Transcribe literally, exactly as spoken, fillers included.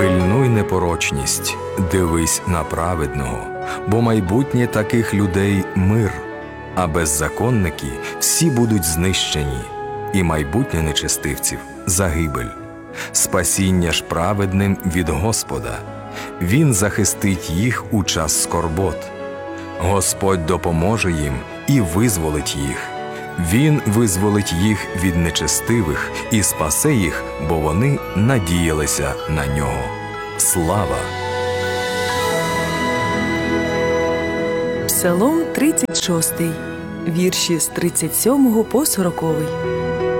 Пильнуй непорочність, дивись на праведного, бо майбутнє таких людей – мир, а беззаконники всі будуть знищені, і майбутнє нечестивців – загибель. Спасіння ж праведним від Господа. Він захистить їх у час скорбот. Господь допоможе їм і визволить їх. Він визволить їх від нечестивих і спасе їх, бо вони надіялися на нього. Слава! Псалом тридцять шостий, вірші з тридцять сьомого по сороковий.